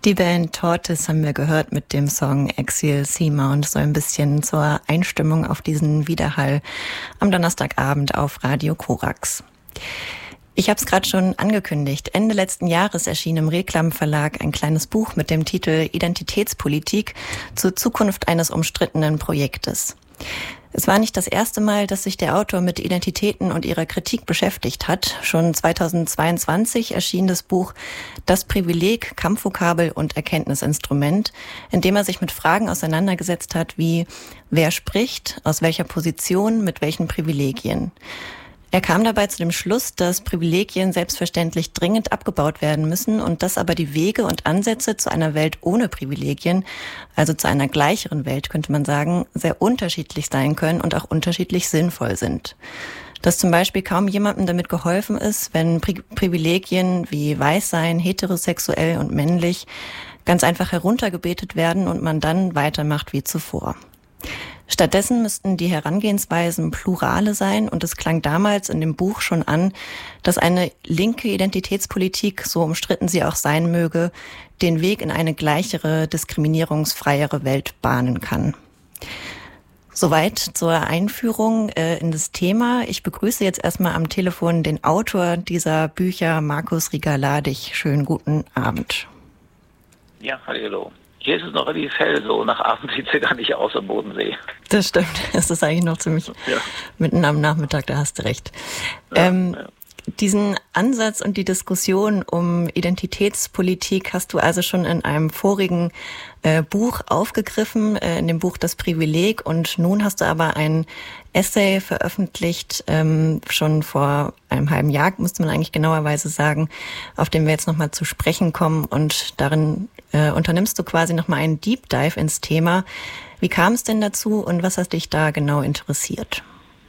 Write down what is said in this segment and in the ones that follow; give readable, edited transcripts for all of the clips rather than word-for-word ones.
Die Band Tortoise haben wir gehört mit dem Song Exile Seamount, so ein bisschen zur Einstimmung auf diesen Widerhall am Donnerstagabend auf Radio Korax. Ich habe es gerade schon angekündigt. Ende letzten Jahres erschien im Reklam Verlag ein kleines Buch mit dem Titel Identitätspolitik zur Zukunft eines umstrittenen Projektes. Es war nicht das erste Mal, dass sich der Autor mit Identitäten und ihrer Kritik beschäftigt hat. Schon 2022 erschien das Buch Das Privileg, Kampfvokabel und Erkenntnisinstrument, in dem er sich mit Fragen auseinandergesetzt hat wie: Wer spricht, aus welcher Position, mit welchen Privilegien? Er kam dabei zu dem Schluss, dass Privilegien selbstverständlich dringend abgebaut werden müssen und dass aber die Wege und Ansätze zu einer Welt ohne Privilegien, also zu einer gleicheren Welt, könnte man sagen, sehr unterschiedlich sein können und auch unterschiedlich sinnvoll sind. Dass zum Beispiel kaum jemandem damit geholfen ist, wenn Privilegien wie Weißsein, heterosexuell und männlich ganz einfach heruntergebetet werden und man dann weitermacht wie zuvor. Stattdessen müssten die Herangehensweisen plurale sein und es klang damals in dem Buch schon an, dass eine linke Identitätspolitik, so umstritten sie auch sein möge, den Weg in eine gleichere, diskriminierungsfreiere Welt bahnen kann. Soweit zur Einführung in das Thema. Ich begrüße jetzt erstmal am Telefon den Autor dieser Bücher, Markus Rieger-Ladig. Schönen guten Abend. Ja, hallo. Hier ist es noch relativ hell, so nach Abend sieht es ja gar nicht aus am Bodensee. Das stimmt, es ist eigentlich noch ziemlich mitten am Nachmittag, da hast du recht. Ja. Diesen Ansatz und die Diskussion um Identitätspolitik hast du also schon in einem vorigen Buch aufgegriffen, in dem Buch Das Privileg, und nun hast du aber ein Essay veröffentlicht, schon vor einem halben Jahr, müsste man eigentlich genauerweise sagen, auf den wir jetzt nochmal zu sprechen kommen, und darin unternimmst du quasi nochmal einen Deep Dive ins Thema. Wie kam es denn dazu und was hat dich da genau interessiert?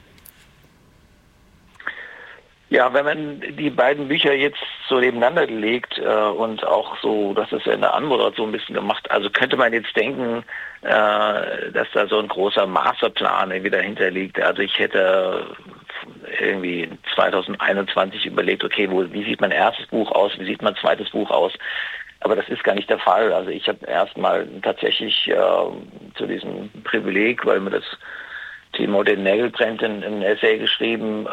Ja, wenn man die beiden Bücher jetzt so nebeneinander legt und auch so, das ist ja in der Anmoderation ein bisschen gemacht, also könnte man jetzt denken, dass da so ein großer Masterplan irgendwie dahinter liegt. Also ich hätte irgendwie 2021 überlegt, okay, wie sieht mein erstes Buch aus, wie sieht mein zweites Buch aus? Aber das ist gar nicht der Fall. Also ich habe erstmal tatsächlich zu diesem Privileg, weil mir das Thema den Nägel brennt, ein Essay geschrieben,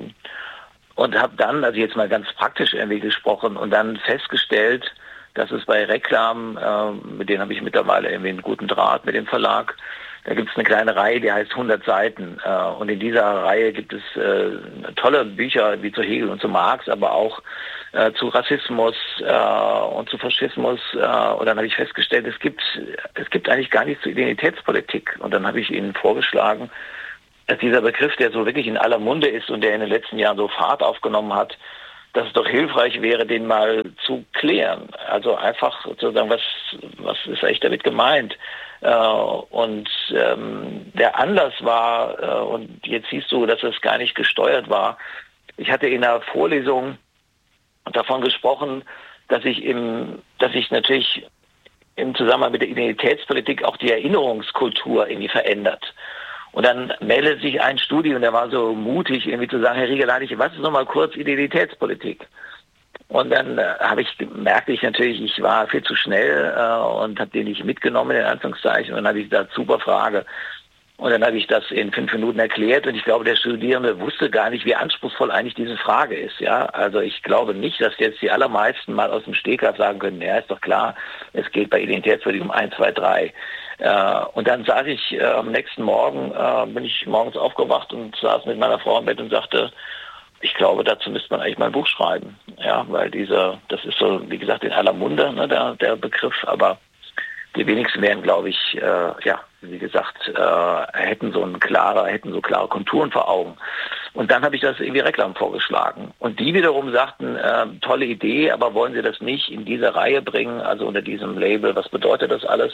und habe dann, also jetzt mal ganz praktisch irgendwie gesprochen, und dann festgestellt, dass es bei Reklam, mit denen habe ich mittlerweile irgendwie einen guten Draht mit dem Verlag, da gibt es eine kleine Reihe, die heißt 100 Seiten. Und in dieser Reihe gibt es tolle Bücher wie zu Hegel und zu Marx, aber auch zu Rassismus und zu Faschismus. Und dann habe ich festgestellt, es gibt eigentlich gar nichts zur Identitätspolitik. Und dann habe ich ihnen vorgeschlagen, dass dieser Begriff, der so wirklich in aller Munde ist und der in den letzten Jahren so Fahrt aufgenommen hat, dass es doch hilfreich wäre, den mal zu klären. Also einfach sozusagen, was ist eigentlich damit gemeint? Und der Anlass war, und jetzt siehst du, dass es gar nicht gesteuert war, ich hatte in einer Vorlesung davon gesprochen, dass sich natürlich im Zusammenhang mit der Identitätspolitik auch die Erinnerungskultur irgendwie verändert. Und dann meldet sich ein Studi, und der war so mutig, irgendwie zu sagen, Herr Rieger-Ladig, was ist nochmal kurz Identitätspolitik? Und dann merkte ich natürlich, ich war viel zu schnell und habe den nicht mitgenommen, in Anführungszeichen. Und dann habe ich gesagt, super Frage. Und dann habe ich das in 5 Minuten erklärt, und ich glaube, der Studierende wusste gar nicht, wie anspruchsvoll eigentlich diese Frage ist. Ja, also ich glaube nicht, dass jetzt die allermeisten mal aus dem Stegreif sagen können, ja, ist doch klar, es geht bei Identitätspolitik um 1, 2, 3. Und dann saß ich am nächsten Morgen, bin ich morgens aufgewacht und saß mit meiner Frau im Bett und sagte, ich glaube, dazu müsste man eigentlich mal ein Buch schreiben. Ja, weil das ist so, wie gesagt, in aller Munde, ne, der Begriff, aber die wenigsten werden, glaube ich, wie gesagt, hätten so klare Konturen vor Augen. Und dann habe ich das irgendwie Reklam vorgeschlagen. Und die wiederum sagten, tolle Idee, aber wollen Sie das nicht in diese Reihe bringen, also unter diesem Label, was bedeutet das alles?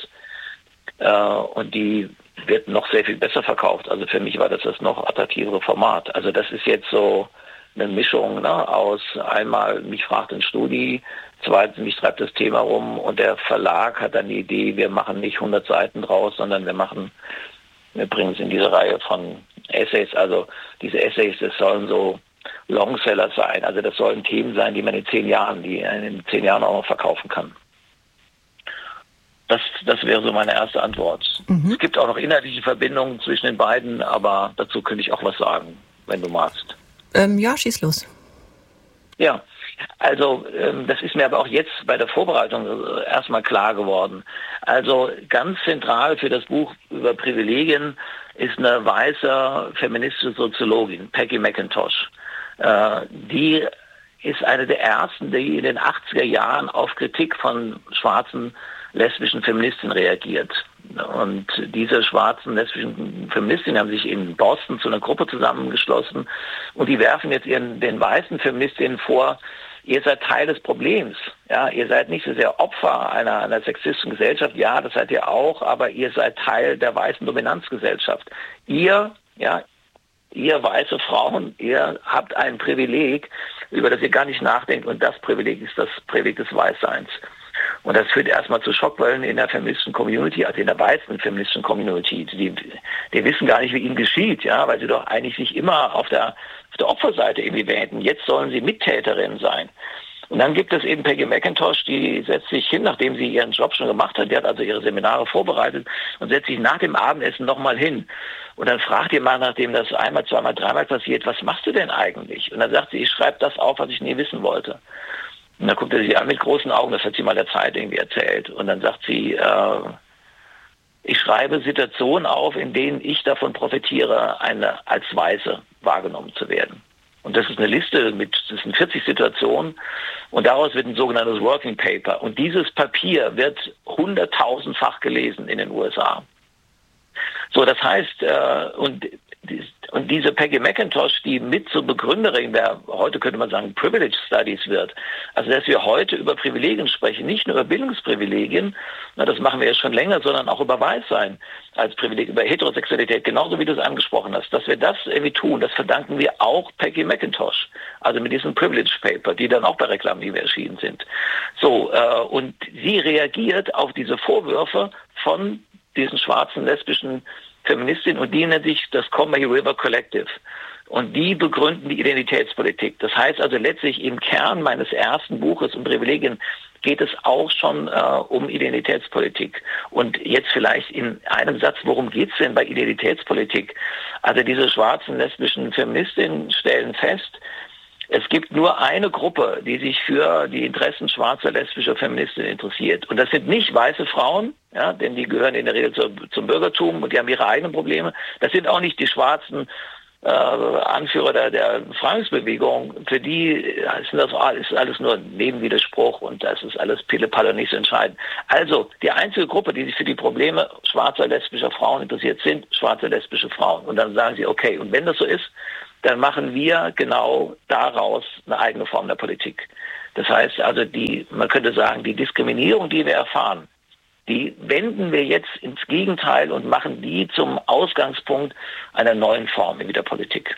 Und die wird noch sehr viel besser verkauft. Also für mich war das noch attraktivere Format. Also das ist jetzt so eine Mischung, ne, aus einmal, mich fragt ein Studi, zweitens, mich treibt das Thema rum, und der Verlag hat dann die Idee, wir machen nicht 100 Seiten draus, sondern wir bringen es in diese Reihe von Essays. Also diese Essays, das sollen so Longseller sein. Also das sollen Themen sein, die man in 10 Jahren auch noch verkaufen kann. Das wäre so meine erste Antwort. Es gibt auch noch inhaltliche Verbindungen zwischen den beiden, aber dazu könnte ich auch was sagen, wenn du magst. Ja, schieß los. Ja, also das ist mir aber auch jetzt bei der Vorbereitung erstmal klar geworden. Also ganz zentral für das Buch über Privilegien ist eine weiße feministische Soziologin, Peggy McIntosh. Die ist eine der ersten, die in den 80er Jahren auf Kritik von schwarzen lesbischen Feministinnen reagiert. Und diese schwarzen lesbischen Feministinnen haben sich in Boston zu einer Gruppe zusammengeschlossen und die werfen jetzt den weißen Feministinnen vor, ihr seid Teil des Problems. Ja, ihr seid nicht so sehr Opfer einer sexistischen Gesellschaft. Ja, das seid ihr auch, aber ihr seid Teil der weißen Dominanzgesellschaft. Ihr weiße Frauen, ihr habt ein Privileg, über das ihr gar nicht nachdenkt und das Privileg ist das Privileg des Weißseins. Und das führt erstmal zu Schockwellen in der feministischen Community, also in der weißen feministischen Community. Die wissen gar nicht, wie ihnen geschieht, ja, weil sie doch eigentlich sich immer auf der Opferseite irgendwie wähnen. Jetzt sollen sie Mittäterinnen sein. Und dann gibt es eben Peggy McIntosh, die setzt sich hin, nachdem sie ihren Job schon gemacht hat, die hat also ihre Seminare vorbereitet und setzt sich nach dem Abendessen nochmal hin. Und dann fragt ihr mal, nachdem das einmal, zweimal, dreimal passiert, was machst du denn eigentlich? Und dann sagt sie, ich schreibe das auf, was ich nie wissen wollte. Und dann guckt er sie an mit großen Augen, das hat sie mal der Zeit irgendwie erzählt. Und dann sagt sie, ich schreibe Situationen auf, in denen ich davon profitiere, als Weiße wahrgenommen zu werden. Und das ist eine Liste das sind 40 Situationen und daraus wird ein sogenanntes Working Paper. Und dieses Papier wird 100.000-fach gelesen in den USA. So, das heißt, und diese Peggy McIntosh, die mit zur Begründerin der, heute könnte man sagen, Privilege Studies wird, also dass wir heute über Privilegien sprechen, nicht nur über Bildungsprivilegien, das machen wir ja schon länger, sondern auch über Weißsein als Privileg, über Heterosexualität, genauso wie du es angesprochen hast, dass wir das irgendwie tun, das verdanken wir auch Peggy McIntosh, also mit diesem Privilege Paper, die dann auch bei Reklamliebe erschienen sind. So, und sie reagiert auf diese Vorwürfe von diesen schwarzen lesbischen Feministinnen und die nennt sich das Combahee River Collective. Und die begründen die Identitätspolitik. Das heißt also letztlich im Kern meines ersten Buches um Privilegien geht es auch schon um Identitätspolitik. Und jetzt vielleicht in einem Satz, worum geht es denn bei Identitätspolitik? Also diese schwarzen lesbischen Feministinnen stellen fest, es gibt nur eine Gruppe, die sich für die Interessen schwarzer lesbischer Feministinnen interessiert. Und das sind nicht weiße Frauen, ja, denn die gehören in der Regel zum Bürgertum und die haben ihre eigenen Probleme. Das sind auch nicht die schwarzen Anführer der Befreiungsbewegung. Für die ist alles nur ein Nebenwiderspruch und das ist alles Pille-Palle nicht so entscheidend. Also die einzige Gruppe, die sich für die Probleme schwarzer lesbischer Frauen interessiert, sind schwarze lesbische Frauen. Und dann sagen sie, okay, und wenn das so ist, dann machen wir genau daraus eine eigene Form der Politik. Das heißt also, man könnte sagen, die Diskriminierung, die wir erfahren, die wenden wir jetzt ins Gegenteil und machen die zum Ausgangspunkt einer neuen Form in der Politik.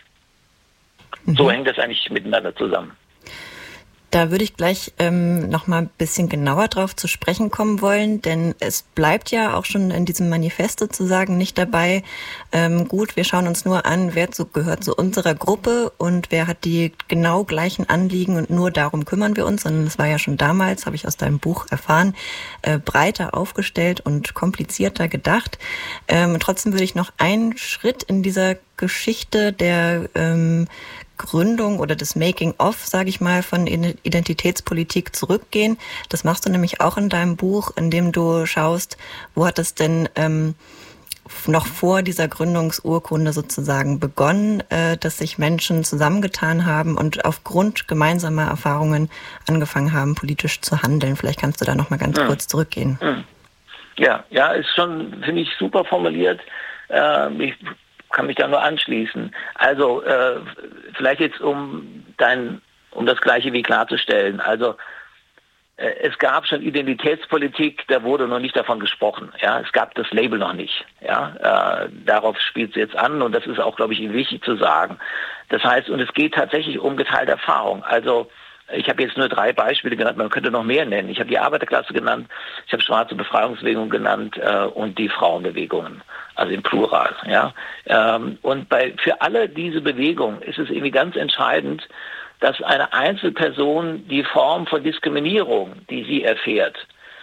So hängt das eigentlich miteinander zusammen. Da würde ich gleich noch mal ein bisschen genauer drauf zu sprechen kommen wollen, denn es bleibt ja auch schon in diesem Manifest sozusagen nicht dabei, gut, wir schauen uns nur an, wer gehört zu unserer Gruppe und wer hat die genau gleichen Anliegen und nur darum kümmern wir uns, sondern es war ja schon damals, habe ich aus deinem Buch erfahren, breiter aufgestellt und komplizierter gedacht. Trotzdem würde ich noch einen Schritt in dieser Geschichte der Gründung oder des Making-of, sage ich mal, von Identitätspolitik zurückgehen. Das machst du nämlich auch in deinem Buch, in dem du schaust, wo hat es denn noch vor dieser Gründungsurkunde sozusagen begonnen, dass sich Menschen zusammengetan haben und aufgrund gemeinsamer Erfahrungen angefangen haben, politisch zu handeln. Vielleicht kannst du da noch mal ganz kurz zurückgehen. Ja, ist schon, finde ich, super formuliert. Ich kann mich da nur anschließen. Also vielleicht jetzt um das Gleiche wie klarzustellen. Also es gab schon Identitätspolitik, da wurde noch nicht davon gesprochen. Ja, es gab das Label noch nicht. Ja, darauf spielt es jetzt an und das ist auch, glaube ich, wichtig zu sagen. Das heißt, und es geht tatsächlich um geteilte Erfahrung. Also ich habe jetzt nur 3 Beispiele genannt, man könnte noch mehr nennen. Ich habe die Arbeiterklasse genannt, ich habe schwarze Befreiungsbewegung genannt und die Frauenbewegungen, also im Plural. Ja? Und für alle diese Bewegungen ist es irgendwie ganz entscheidend, dass eine Einzelperson die Form von Diskriminierung, die sie erfährt,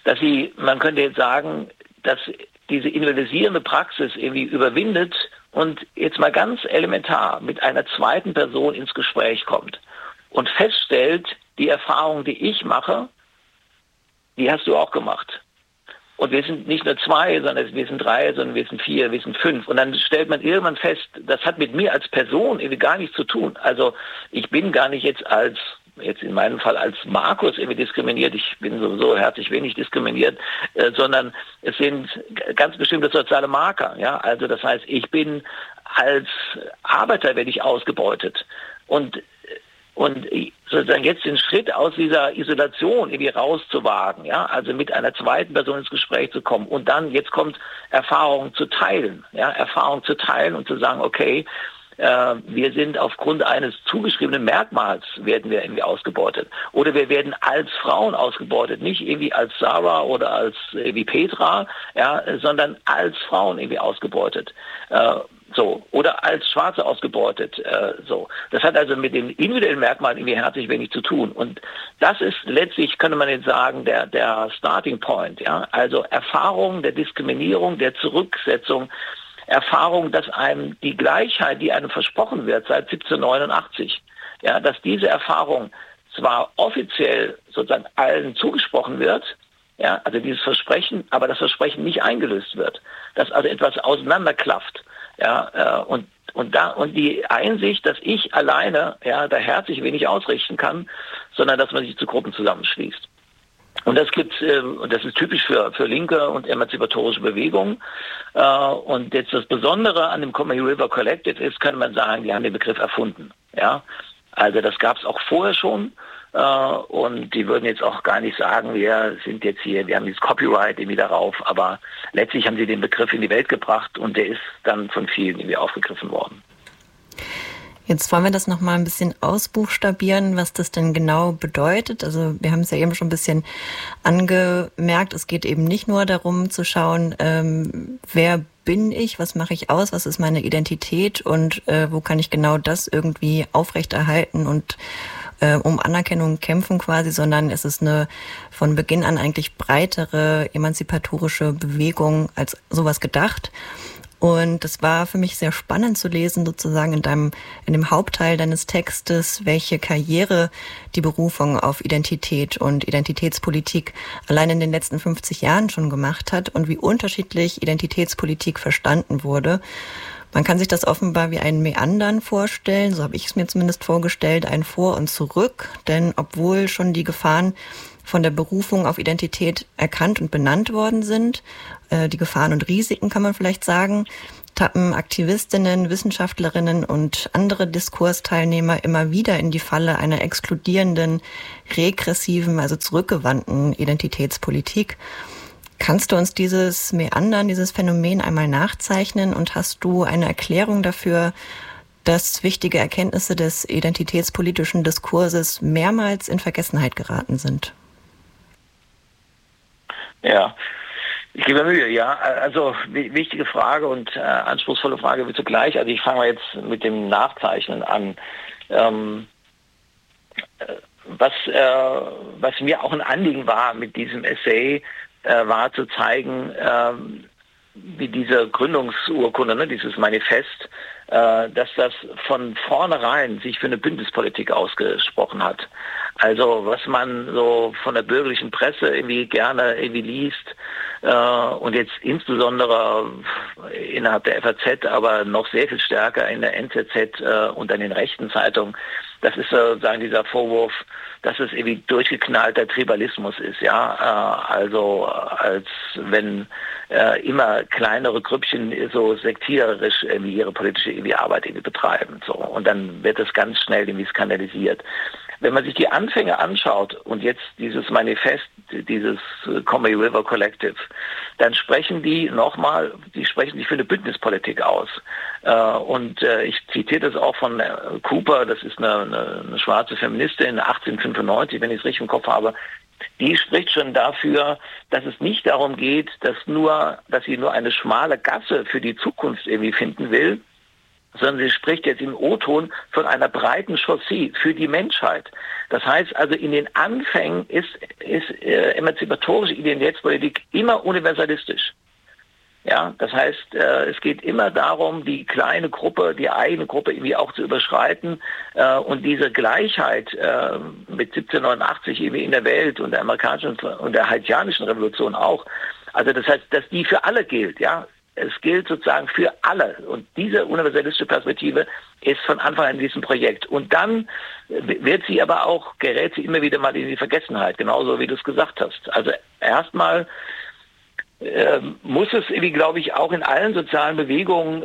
dass man könnte jetzt sagen, dass diese individualisierende Praxis irgendwie überwindet und jetzt mal ganz elementar mit einer zweiten Person ins Gespräch kommt und feststellt, die Erfahrung, die ich mache, die hast du auch gemacht. Und wir sind nicht nur 2, sondern wir sind 3, sondern wir sind 4, wir sind 5. Und dann stellt man irgendwann fest, das hat mit mir als Person irgendwie gar nichts zu tun. Also ich bin gar nicht jetzt in meinem Fall als Markus irgendwie diskriminiert. Ich bin sowieso herzlich wenig diskriminiert, sondern es sind ganz bestimmte soziale Marker. Ja, also das heißt, ich bin als Arbeiter werde ich ausgebeutet und sozusagen jetzt den Schritt aus dieser Isolation irgendwie rauszuwagen, ja, also mit einer zweiten Person ins Gespräch zu kommen und dann, jetzt kommt Erfahrung zu teilen, ja, Erfahrung zu teilen und zu sagen, okay, wir sind aufgrund eines zugeschriebenen Merkmals werden wir irgendwie ausgebeutet. Oder wir werden als Frauen ausgebeutet, nicht irgendwie als Sarah oder als irgendwie Petra, ja, sondern als Frauen irgendwie ausgebeutet. Oder als Schwarze ausgebeutet. Das hat also mit den individuellen Merkmalen irgendwie herzlich wenig zu tun. Und das ist letztlich, könnte man jetzt sagen, der Starting Point. Ja? Also Erfahrung der Diskriminierung, der Zurücksetzung, Erfahrung, dass einem die Gleichheit, die einem versprochen wird seit 1789, ja, dass diese Erfahrung zwar offiziell sozusagen allen zugesprochen wird, ja, also dieses Versprechen, aber das Versprechen nicht eingelöst wird, dass also etwas auseinanderklafft. Ja, und die Einsicht, dass ich alleine da herzlich wenig ausrichten kann, sondern dass man sich zu Gruppen zusammenschließt. Und das ist typisch für linke und emanzipatorische Bewegungen. Und jetzt das Besondere an dem Combahee River Collective ist, könnte man sagen, die haben den Begriff erfunden. Ja, also das gab es auch vorher schon. Und die würden jetzt auch gar nicht sagen, wir sind jetzt hier, wir haben dieses Copyright irgendwie darauf, aber letztlich haben sie den Begriff in die Welt gebracht und der ist dann von vielen irgendwie aufgegriffen worden. Jetzt wollen wir das nochmal ein bisschen ausbuchstabieren, was das denn genau bedeutet. Also wir haben es ja eben schon ein bisschen angemerkt, es geht eben nicht nur darum zu schauen, wer bin ich, was mache ich aus, was ist meine Identität und wo kann ich genau das irgendwie aufrechterhalten und um Anerkennung kämpfen quasi, sondern es ist eine von Beginn an eigentlich breitere emanzipatorische Bewegung als sowas gedacht. Und es war für mich sehr spannend zu lesen, sozusagen in dem Hauptteil deines Textes, welche Karriere die Berufung auf Identität und Identitätspolitik allein in den letzten 50 Jahren schon gemacht hat und wie unterschiedlich Identitätspolitik verstanden wurde. Man kann sich das offenbar wie ein Meandern vorstellen, so habe ich es mir zumindest vorgestellt, ein Vor und Zurück, denn obwohl schon die Gefahren von der Berufung auf Identität erkannt und benannt worden sind, die Gefahren und Risiken kann man vielleicht sagen, tappen Aktivistinnen, Wissenschaftlerinnen und andere Diskursteilnehmer immer wieder in die Falle einer exkludierenden, regressiven, also zurückgewandten Identitätspolitik. Kannst du uns dieses Meandern, dieses Phänomen einmal nachzeichnen und hast du eine Erklärung dafür, dass wichtige Erkenntnisse des identitätspolitischen Diskurses mehrmals in Vergessenheit geraten sind? Ja, ich gebe mir Mühe, ja. Also wichtige Frage und anspruchsvolle Frage wie zugleich. Also ich fange mal jetzt mit dem Nachzeichnen an. Was mir auch ein Anliegen war mit diesem Essay, war zu zeigen, wie diese Gründungsurkunde, dieses Manifest, dass das von vornherein sich für eine Bündnispolitik ausgesprochen hat. Also was man so von der bürgerlichen Presse irgendwie gerne irgendwie liest und jetzt insbesondere innerhalb der FAZ, aber noch sehr viel stärker in der NZZ und an den rechten Zeitungen, das ist sozusagen dieser Vorwurf, dass es irgendwie durchgeknallter Tribalismus ist, ja, also als wenn immer kleinere Grüppchen so sektiererisch irgendwie ihre politische irgendwie Arbeit irgendwie betreiben, so, und dann wird es ganz schnell irgendwie skandalisiert. Wenn man sich die Anfänge anschaut und jetzt dieses Manifest, dieses Combahee River Collective, dann sprechen die sich für eine Bündnispolitik aus. Und ich zitiere das auch von Cooper, das ist eine schwarze Feministin, 1895, wenn ich es richtig im Kopf habe. Die spricht schon dafür, dass es nicht darum geht, dass sie nur eine schmale Gasse für die Zukunft irgendwie finden will, sondern sie spricht jetzt im O-Ton von einer breiten Chaussee für die Menschheit. Das heißt also, in den Anfängen ist emanzipatorische Identitätspolitik immer universalistisch. Ja, das heißt, es geht immer darum, die kleine Gruppe, die eigene Gruppe irgendwie auch zu überschreiten und diese Gleichheit mit 1789 irgendwie in der Welt und der amerikanischen und der haitianischen Revolution auch. Also das heißt, dass die für alle gilt, ja. Es gilt sozusagen für alle. Und diese universalistische Perspektive ist von Anfang an in diesem Projekt. Und dann gerät sie immer wieder mal in die Vergessenheit, genauso wie du es gesagt hast. Also erstmal muss es irgendwie, glaube ich, auch in allen sozialen Bewegungen,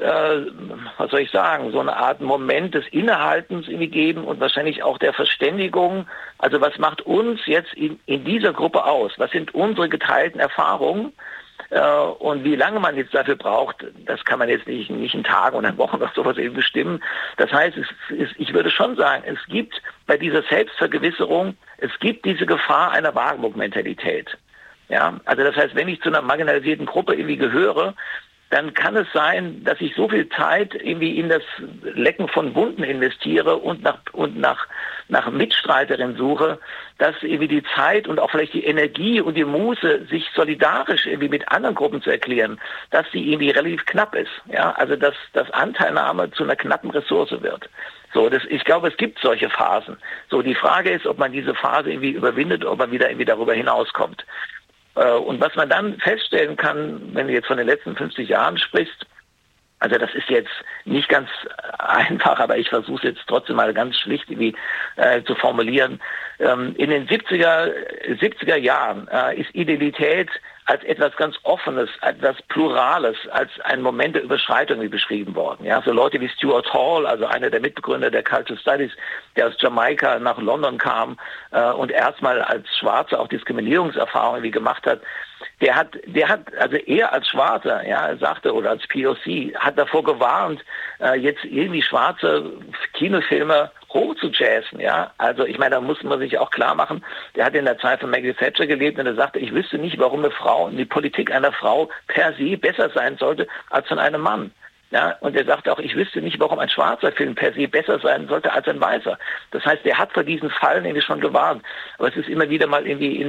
so eine Art Moment des Innehaltens irgendwie geben und wahrscheinlich auch der Verständigung. Also was macht uns jetzt in dieser Gruppe aus? Was sind unsere geteilten Erfahrungen? Und wie lange man jetzt dafür braucht, das kann man jetzt nicht in Tagen oder Wochen oder sowas eben bestimmen. Das heißt, ich würde schon sagen, es gibt bei dieser Selbstvergewisserung, es gibt diese Gefahr einer Wagenburg-Mentalität. Ja, also das heißt, wenn ich zu einer marginalisierten Gruppe irgendwie gehöre, dann kann es sein, dass ich so viel Zeit irgendwie in das Lecken von Wunden investiere und nach Mitstreiterin suche, dass irgendwie die Zeit und auch vielleicht die Energie und die Muße, sich solidarisch irgendwie mit anderen Gruppen zu erklären, dass die irgendwie relativ knapp ist. Ja, also dass Anteilnahme zu einer knappen Ressource wird. So, ich glaube, es gibt solche Phasen. So, die Frage ist, ob man diese Phase irgendwie überwindet, ob man wieder irgendwie darüber hinauskommt. Und was man dann feststellen kann, wenn du jetzt von den letzten 50 Jahren sprichst, also das ist jetzt nicht ganz einfach, aber ich versuche es jetzt trotzdem mal ganz schlicht irgendwie zu formulieren. In den 70er Jahren ist Identität als etwas ganz Offenes, etwas Plurales, als ein Moment der Überschreitung beschrieben worden. Ja, so Leute wie Stuart Hall, also einer der Mitbegründer der Cultural Studies, der aus Jamaika nach London kam und erstmal als Schwarzer auch Diskriminierungserfahrungen gemacht hat, der hat, also er als Schwarzer, ja, er sagte, oder als POC, hat davor gewarnt, jetzt irgendwie schwarze Kinofilme hoch zu jazzen, ja. Also ich meine, da muss man sich auch klar machen, der hat in der Zeit von Maggie Thatcher gelebt und er sagte, ich wüsste nicht, warum die Politik einer Frau per se besser sein sollte als von einem Mann. Ja, und er sagte auch, ich wüsste nicht, warum ein schwarzer Film per se besser sein sollte als ein weißer. Das heißt, er hat vor diesen Fallen irgendwie schon gewarnt. Aber es ist immer wieder mal irgendwie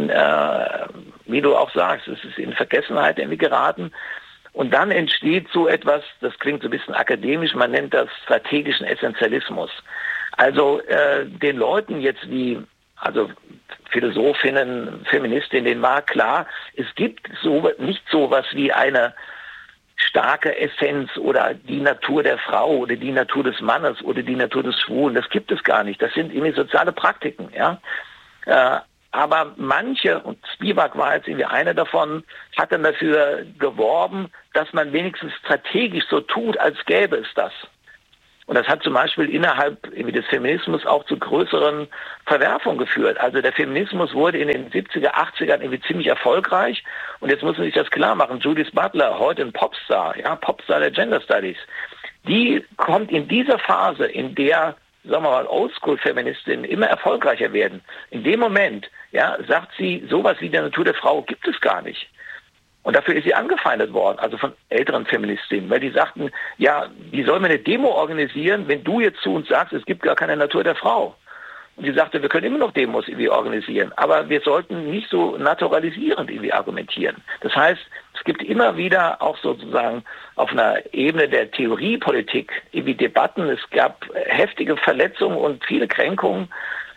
wie du auch sagst, es ist in Vergessenheit irgendwie geraten. Und dann entsteht so etwas, das klingt so ein bisschen akademisch, man nennt das strategischen Essentialismus. Also den Leuten jetzt also Philosophinnen, Feministinnen, denen war klar, es gibt nicht sowas wie eine starke Essenz oder die Natur der Frau oder die Natur des Mannes oder die Natur des Schwulen. Das gibt es gar nicht. Das sind irgendwie soziale Praktiken, ja. Aber manche, und Spivak war jetzt irgendwie einer davon, hat dann dafür geworben, dass man wenigstens strategisch so tut, als gäbe es das. Und das hat zum Beispiel innerhalb des Feminismus auch zu größeren Verwerfungen geführt. Also der Feminismus wurde in den 70er, 80ern irgendwie ziemlich erfolgreich. Und jetzt muss man sich das klar machen. Judith Butler, heute ein Popstar, ja, Popstar der Gender Studies, die kommt in dieser Phase, in der, sagen wir mal, Oldschool-Feministinnen immer erfolgreicher werden. In dem Moment, ja, sagt sie, sowas wie die Natur der Frau gibt es gar nicht. Und dafür ist sie angefeindet worden, also von älteren Feministinnen, weil die sagten, ja, wie sollen wir eine Demo organisieren, wenn du jetzt zu uns sagst, es gibt gar keine Natur der Frau? Und sie sagte, wir können immer noch Demos irgendwie organisieren, aber wir sollten nicht so naturalisierend irgendwie argumentieren. Das heißt, es gibt immer wieder auch sozusagen auf einer Ebene der Theoriepolitik irgendwie Debatten. Es gab heftige Verletzungen und viele Kränkungen.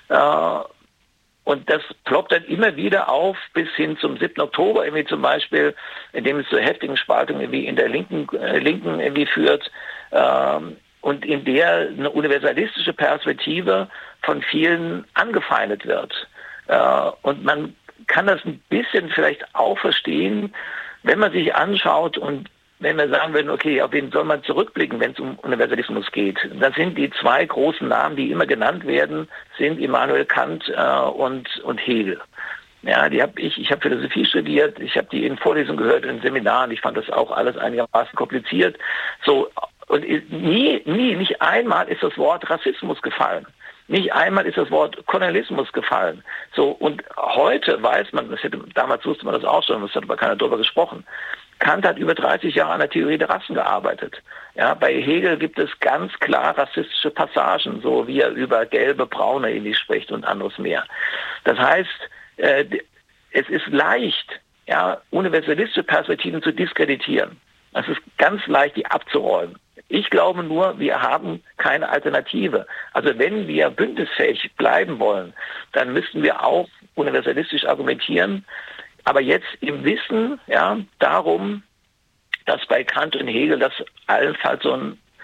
Und das ploppt dann immer wieder auf bis hin zum 7. Oktober irgendwie zum Beispiel, in dem es zu heftigen Spaltungen irgendwie in der Linken irgendwie führt und in der eine universalistische Perspektive von vielen angefeindet wird. Und man kann das ein bisschen vielleicht auch verstehen, wenn man sich anschaut und wenn wir sagen würden, okay, auf wen soll man zurückblicken, wenn es um Universalismus geht? Dann sind die zwei großen Namen, die immer genannt werden, sind Immanuel Kant und Hegel. Ja, ich habe Philosophie studiert, ich habe die in Vorlesungen gehört, in Seminaren, ich fand das auch alles einigermaßen kompliziert. So, und nicht einmal ist das Wort Rassismus gefallen. Nicht einmal ist das Wort Kolonialismus gefallen. So, und heute weiß man, damals wusste man das auch schon, es hat aber keiner darüber gesprochen. Kant hat über 30 Jahre an der Theorie der Rassen gearbeitet. Ja, bei Hegel gibt es ganz klar rassistische Passagen, so wie er über gelbe, braune ähnlich spricht und anderes mehr. Das heißt, es ist leicht, ja, universalistische Perspektiven zu diskreditieren. Es ist ganz leicht, die abzuräumen. Ich glaube nur, wir haben keine Alternative. Also wenn wir bündnisfähig bleiben wollen, dann müssten wir auch universalistisch argumentieren, aber jetzt im Wissen, ja, darum, dass bei Kant und Hegel das allenfalls so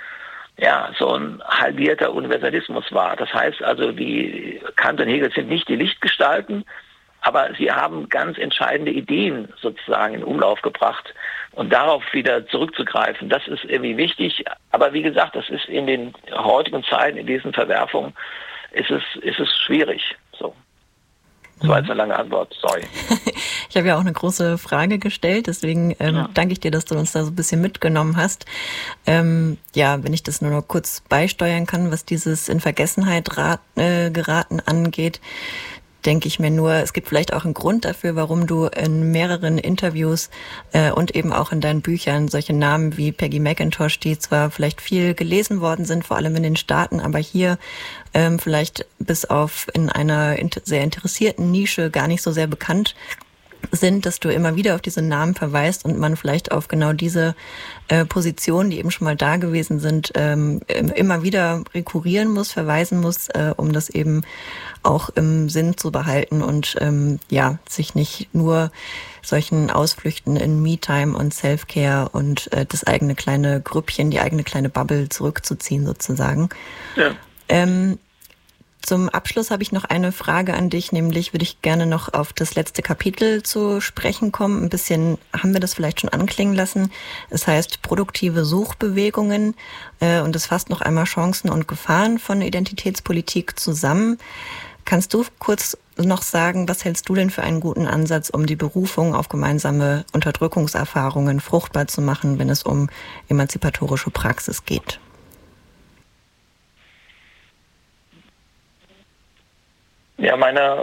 ein halbierter Universalismus war. Das heißt also, die Kant und Hegel sind nicht die Lichtgestalten, aber sie haben ganz entscheidende Ideen sozusagen in Umlauf gebracht. Und darauf wieder zurückzugreifen, das ist irgendwie wichtig. Aber wie gesagt, das ist in den heutigen Zeiten, in diesen Verwerfungen, ist es schwierig. So. Das war jetzt eine lange Antwort, sorry. Ich habe ja auch eine große Frage gestellt, deswegen danke ich dir, dass du uns da so ein bisschen mitgenommen hast. Wenn ich das nur noch kurz beisteuern kann, was dieses in Vergessenheit geraten angeht, denke ich mir nur, es gibt vielleicht auch einen Grund dafür, warum du in mehreren Interviews und eben auch in deinen Büchern solche Namen wie Peggy McIntosh, die zwar vielleicht viel gelesen worden sind, vor allem in den Staaten, aber hier vielleicht bis auf in einer sehr interessierten Nische gar nicht so sehr bekannt sind, dass du immer wieder auf diese Namen verweist und man vielleicht auf genau diese Positionen, die eben schon mal da gewesen sind, immer wieder rekurrieren muss, verweisen muss, um das eben auch im Sinn zu behalten und sich nicht nur solchen Ausflüchten in Me-Time und Self-Care und das eigene kleine Grüppchen, die eigene kleine Bubble zurückzuziehen sozusagen. Ja. Zum Abschluss habe ich noch eine Frage an dich, nämlich würde ich gerne noch auf das letzte Kapitel zu sprechen kommen. Ein bisschen haben wir das vielleicht schon anklingen lassen. Es heißt produktive Suchbewegungen und es fasst noch einmal Chancen und Gefahren von Identitätspolitik zusammen. Kannst du kurz noch sagen, was hältst du denn für einen guten Ansatz, um die Berufung auf gemeinsame Unterdrückungserfahrungen fruchtbar zu machen, wenn es um emanzipatorische Praxis geht? Ja,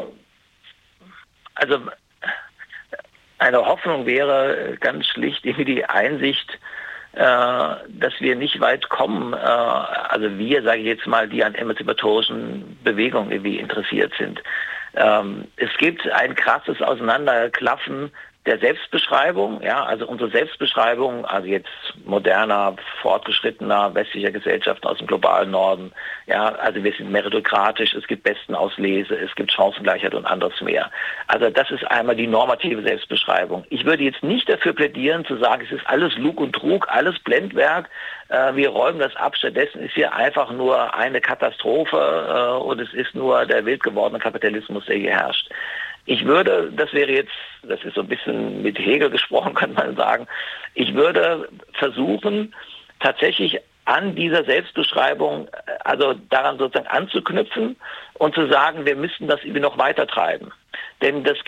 eine Hoffnung wäre ganz schlicht irgendwie die Einsicht, dass wir nicht weit kommen, also wir, sage ich jetzt mal, die an emanzipatorischen Bewegungen irgendwie interessiert sind. Es gibt ein krasses Auseinanderklaffen der Selbstbeschreibung, ja, also unsere Selbstbeschreibung, also jetzt moderner, fortgeschrittener westlicher Gesellschaften aus dem globalen Norden, ja, also wir sind meritokratisch, es gibt Bestenauslese, es gibt Chancengleichheit und anderes mehr. Also das ist einmal die normative Selbstbeschreibung. Ich würde jetzt nicht dafür plädieren, zu sagen, es ist alles Lug und Trug, alles Blendwerk, wir räumen das ab, stattdessen ist hier einfach nur eine Katastrophe und es ist nur der wild gewordene Kapitalismus, der hier herrscht. Ich würde, das ist so ein bisschen mit Hegel gesprochen, könnte man sagen, ich würde versuchen, tatsächlich an dieser Selbstbeschreibung, also daran sozusagen anzuknüpfen und zu sagen, wir müssen das irgendwie noch weiter treiben. Denn das